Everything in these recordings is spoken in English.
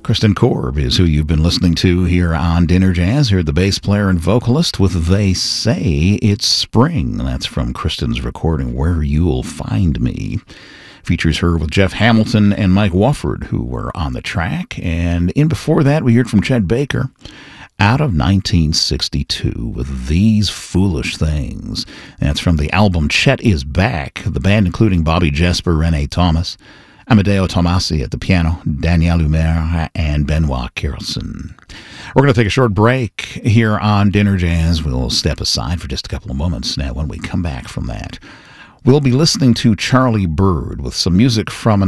Kristen Korb is who you've been listening to here on Dinner Jazz. Here, the bass player and vocalist with They Say It's Spring. That's from Kristen's recording, Where You'll Find Me. Features her with Jeff Hamilton and Mike Wofford, who were on the track. And in before that, we heard from Chet Baker out of 1962 with These Foolish Things. That's from the album Chet Is Back, the band including Bobby Jesper, Renee Thomas, Amedeo Tomasi at the piano, Daniel Humer, and Benoit Carlson. We're going to take a short break here on Dinner Jazz. We'll step aside for just a couple of moments now. When we come back from that, we'll be listening to Charlie Byrd with some music from a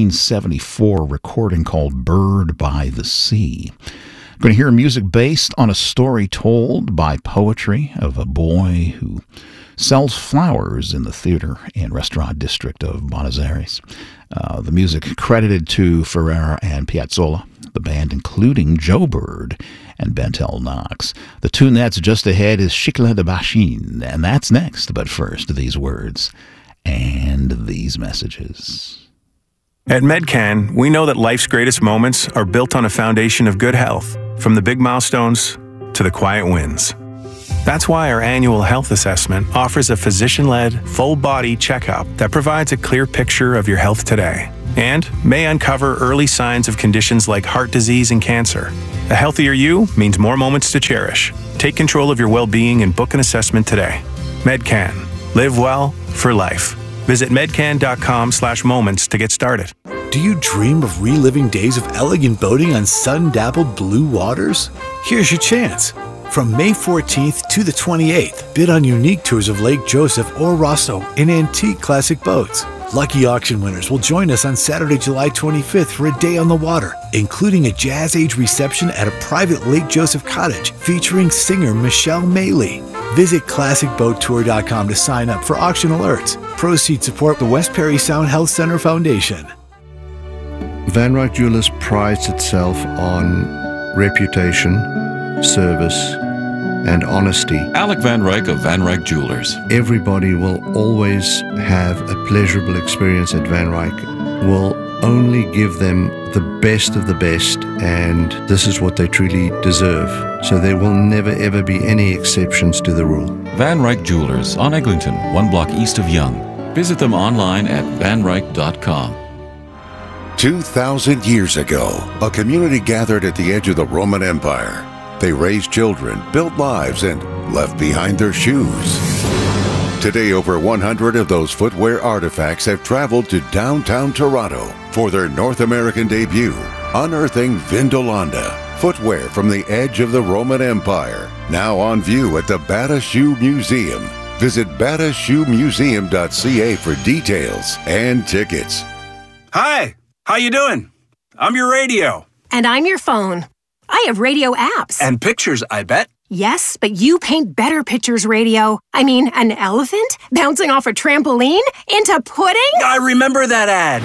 1974 recording called Bird by the Sea. We're going to hear music based on a story told by poetry of a boy who sells flowers in the theater and restaurant district of Buenos Aires. The music credited to Ferrer and Piazzolla, the band including Joe Byrd and Bentel Knox. The tune that's just ahead is Chicle de Bachine, and that's next. But first, these words and these messages. At Medcan, we know that life's greatest moments are built on a foundation of good health, from the big milestones to the quiet wins. That's why our annual health assessment offers a physician-led, full-body checkup that provides a clear picture of your health today and may uncover early signs of conditions like heart disease and cancer. A healthier you means more moments to cherish. Take control of your well-being and book an assessment today. Medcan. Live well for life. Visit medcan.com/moments to get started. Do you dream of reliving days of elegant boating on sun-dappled blue waters? Here's your chance. From May 14th to the 28th, bid on unique tours of Lake Joseph or Rosso in antique classic boats. Lucky auction winners will join us on Saturday, July 25th for a day on the water, including a Jazz Age reception at a private Lake Joseph cottage featuring singer Michelle Maley. Visit ClassicBoatTour.com to sign up for auction alerts. Proceeds support the West Perry Sound Health Center Foundation. Van Ryck Jewelers prides itself on reputation, service, and honesty. Alec Van Ryck of Van Ryck Jewelers. Everybody will always have a pleasurable experience at Van Ryck. We'll only give them the best of the best, and this is what they truly deserve. So there will never ever be any exceptions to the rule. Van Ryck Jewelers on Eglinton, 1 block east of Young. Visit them online at vanryck.com. 2,000 years ago, a community gathered at the edge of the Roman Empire. They raised children, built lives, and left behind their shoes. Today, over 100 of those footwear artifacts have traveled to downtown Toronto for their North American debut, unearthing Vindolanda, footwear from the edge of the Roman Empire, now on view at the Bata Shoe Museum. Visit batashoemuseum.ca for details and tickets. Hi, how you doing? I'm your radio. And I'm your phone. I have radio apps. And pictures, I bet. Yes, but you paint better pictures, radio. I mean, an elephant bouncing off a trampoline into pudding? I remember that ad.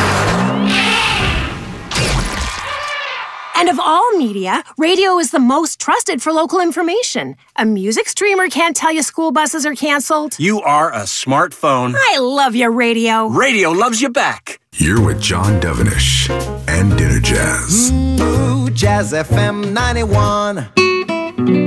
And of all media, radio is the most trusted for local information. A music streamer can't tell you school buses are canceled. You are a smartphone. I love your radio. Radio loves you back. You're with John Devenish and Dinner Jazz. Jazz FM 91.